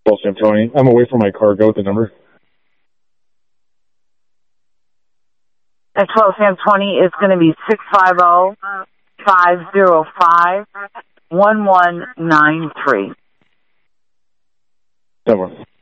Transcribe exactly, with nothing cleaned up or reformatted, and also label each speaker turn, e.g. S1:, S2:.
S1: Well, Sam Tony. I'm away from my car. Go with the number.
S2: At twelve Sam twenty is going to be six five zero, five zero five, one one nine three.
S1: Seven.